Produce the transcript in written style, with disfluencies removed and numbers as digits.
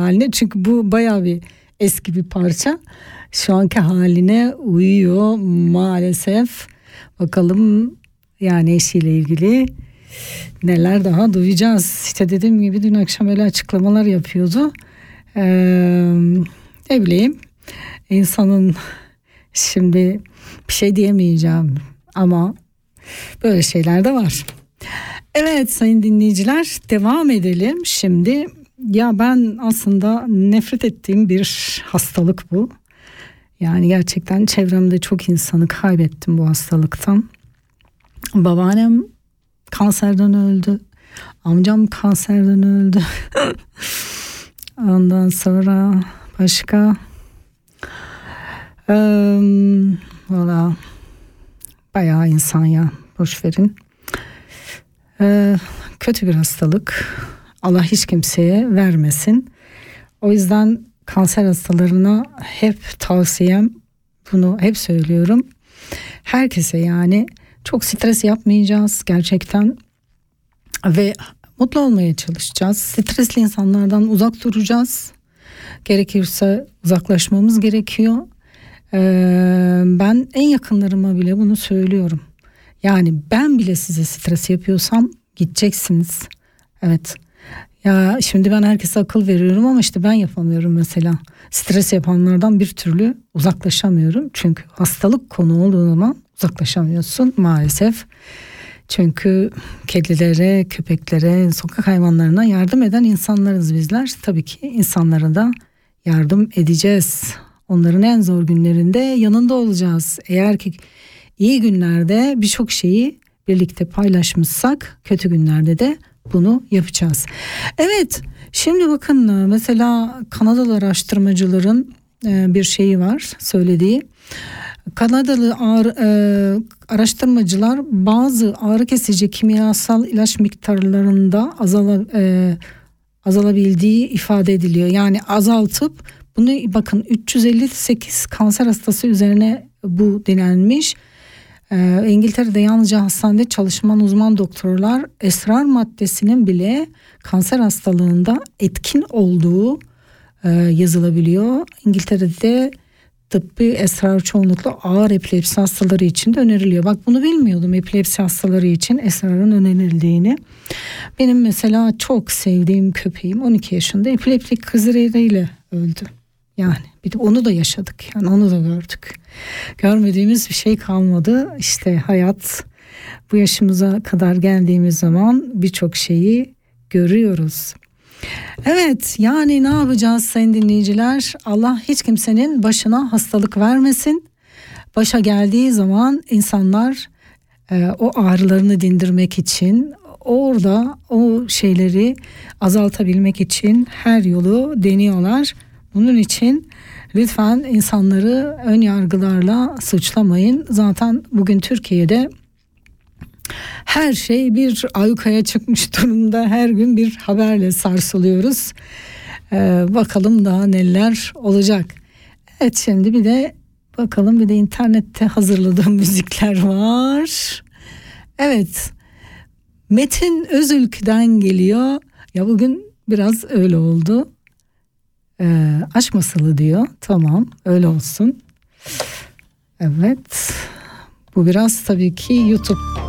haline. Çünkü bu bayağı bir eski bir parça. Şu anki haline uyuyor maalesef. Bakalım yani eşiyle ilgili neler daha duyacağız. İşte dediğim gibi dün akşam öyle açıklamalar yapıyordu. Ne bileyim, insanın şimdi bir şey diyemeyeceğim ama böyle şeyler de var. Evet sayın dinleyiciler, devam edelim şimdi. Ya ben aslında nefret ettiğim bir hastalık bu. Yani gerçekten çevremde çok insanı kaybettim bu hastalıktan. Babaannem kanserden öldü. Amcam kanserden öldü. Ondan sonra başka valla bayağı insan ya, boş verin. Kötü bir hastalık. Allah hiç kimseye vermesin. O yüzden kanser hastalarına hep tavsiyem, bunu hep söylüyorum. Herkese yani çok stres yapmayacağız gerçekten ve mutlu olmaya çalışacağız. Stresli insanlardan uzak duracağız. Gerekirse uzaklaşmamız gerekiyor. Ben en yakınlarıma bile bunu söylüyorum. Yani ben bile size stres yapıyorsam gideceksiniz. Evet. Ya şimdi ben herkese akıl veriyorum ama işte ben yapamıyorum mesela. Stres yapanlardan bir türlü uzaklaşamıyorum. Çünkü hastalık konu olduğu zaman uzaklaşamıyorsun maalesef. Çünkü kedilere, köpeklere, sokak hayvanlarına yardım eden insanlarız bizler. Tabii ki insanlara da yardım edeceğiz. Onların en zor günlerinde yanında olacağız. Eğer ki iyi günlerde birçok şeyi birlikte paylaşmışsak, kötü günlerde de bunu yapacağız. Evet, şimdi bakın mesela Kanadalı araştırmacıların bir şeyi var, söylediği. Kanadalı araştırmacılar bazı ağrı kesici kimyasal ilaç miktarlarında azalabildiği ifade ediliyor. Yani azaltıp bunu, bakın 358 kanser hastası üzerine bu denenmiş. İngiltere'de yalnızca hastanede çalışan uzman doktorlar esrar maddesinin bile kanser hastalığında etkin olduğu yazılabiliyor. İngiltere'de tıbbi esrar çoğunlukla ağır epilepsi hastaları için de öneriliyor. Bak bunu bilmiyordum, epilepsi hastaları için esrarın önerildiğini. Benim mesela çok sevdiğim köpeğim 12 yaşında epileptik krizleriyle öldü. Yani bir de onu da yaşadık, yani onu da gördük. Görmediğimiz bir şey kalmadı. İşte hayat, bu yaşımıza kadar geldiğimiz zaman birçok şeyi görüyoruz. Evet, yani ne yapacağız sayın dinleyiciler? Allah hiç kimsenin başına hastalık vermesin. Başa geldiği zaman insanlar o ağrılarını dindirmek için, orada o şeyleri azaltabilmek için her yolu deniyorlar. Bunun için lütfen insanları ön yargılarla suçlamayın. Zaten bugün Türkiye'de her şey bir ayyukaya çıkmış durumda. Her gün bir haberle sarsılıyoruz. Bakalım daha neler olacak. Evet, şimdi bir de bakalım, bir de internette hazırladığım müzikler var. Evet, Metin Özülkü'den geliyor. Ya bugün biraz öyle oldu. Aşk masalı diyor. Tamam, öyle olsun. Evet. Bu biraz tabii ki YouTube